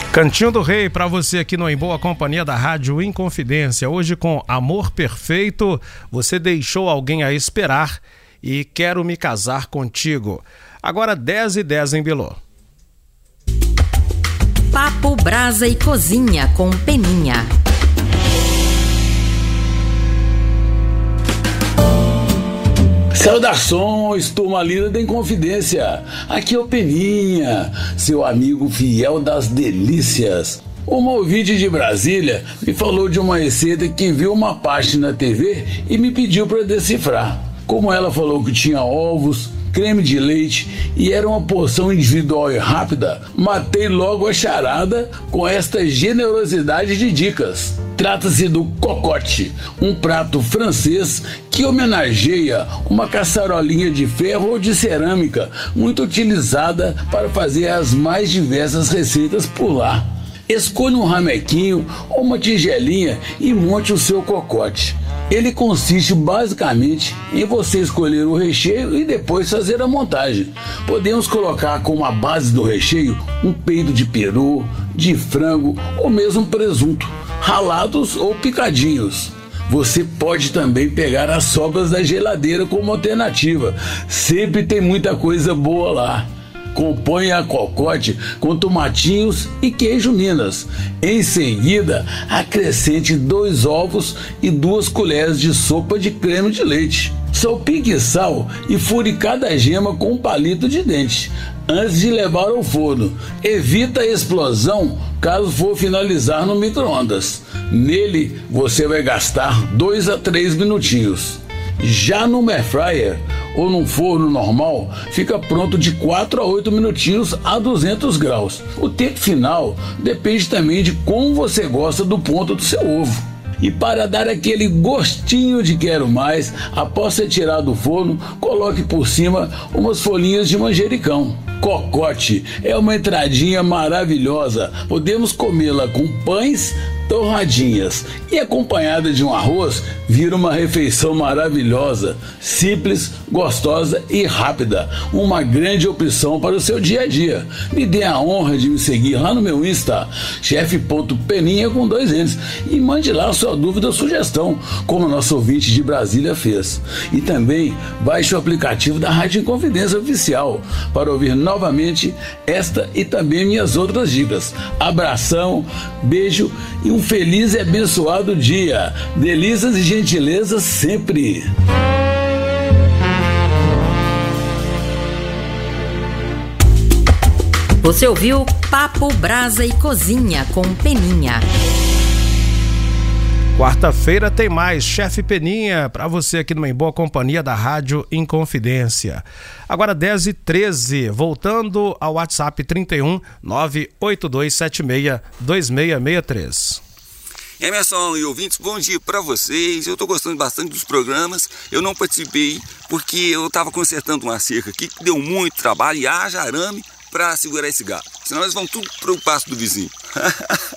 Cantinho do Rei para você aqui no Em Boa Companhia da Rádio Inconfidência. Hoje com Amor Perfeito, você deixou alguém a esperar e quero me casar contigo. Agora 10h10 em Bilô. Papo, Brasa e Cozinha com Peninha. Saudações, turma linda da Inconfidência. Aqui é o Peninha, seu amigo fiel das delícias. Uma ouvinte de Brasília me falou de uma receita que viu uma página na TV e me pediu para decifrar. Como ela falou que tinha ovos, creme de leite e era uma porção individual e rápida, matei logo a charada com esta generosidade de dicas. Trata-se do cocote, um prato francês que homenageia uma caçarolinha de ferro ou de cerâmica, muito utilizada para fazer as mais diversas receitas por lá. Escolha um ramequinho ou uma tigelinha e monte o seu cocote. Ele consiste basicamente em você escolher o recheio e depois fazer a montagem. Podemos colocar como a base do recheio um peito de peru, de frango ou mesmo presunto, ralados ou picadinhos. Você pode também pegar as sobras da geladeira como alternativa. Sempre tem muita coisa boa lá. Compõe a cocote com tomatinhos e queijo Minas. Em seguida, acrescente 2 ovos e 2 colheres de sopa de creme de leite. Salpique sal e fure cada gema com um palito de dente antes de levar ao forno. Evita a explosão caso for finalizar no micro-ondas. Nele, você vai gastar 2 a 3 minutinhos. Já no air fryer ou num forno normal, fica pronto de 4 a 8 minutinhos a 200 graus. O tempo final depende também de como você gosta do ponto do seu ovo. E para dar aquele gostinho de quero mais, após ser tirado do forno, coloque por cima umas folhinhas de manjericão. Cocote é uma entradinha maravilhosa. Podemos comê-la com pães, torradinhas e acompanhada de um arroz, vira uma refeição maravilhosa, simples, gostosa e rápida. Uma grande opção para o seu dia a dia. Me dê a honra de me seguir lá no meu Insta, chefe.peninha com 2 N's, e mande lá sua dúvida ou sugestão, como a nossa ouvinte de Brasília fez. E também baixe o aplicativo da Rádio Inconfidência Oficial para ouvir novamente esta e também minhas outras dicas. Abração, beijo e um feliz e abençoado dia. Delícias e gentilezas sempre. Você ouviu Papo, Brasa e Cozinha com Peninha. Quarta-feira tem mais Chefe Peninha para você aqui numa Em Boa Companhia da Rádio Inconfidência. Agora 10h13, voltando ao WhatsApp 31 98276 2663. Emerson e ouvintes, bom dia para vocês. Eu estou gostando bastante dos programas. Eu não participei porque eu estava consertando uma cerca aqui que deu muito trabalho e haja arame para segurar esse gado. Senão eles vão tudo para o pasto do vizinho.